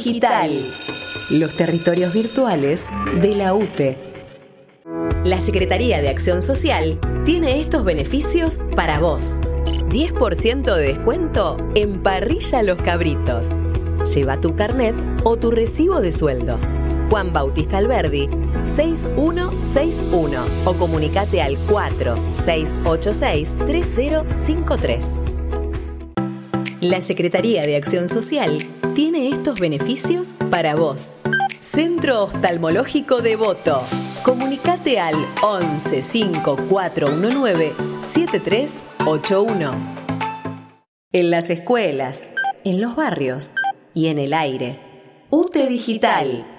Digital. Los territorios virtuales de la UTE. La Secretaría de Acción Social tiene estos beneficios para vos. 10% de descuento en Parrilla Los Cabritos. Lleva tu carnet o tu recibo de sueldo. Juan Bautista Alberdi, 6161 o comunicate al 4686-3053. La Secretaría de Acción Social tiene estos beneficios para vos. Centro Oftalmológico Devoto. Comunicate al 11 5419 7381. En las escuelas, en los barrios y en el aire. UTE Digital.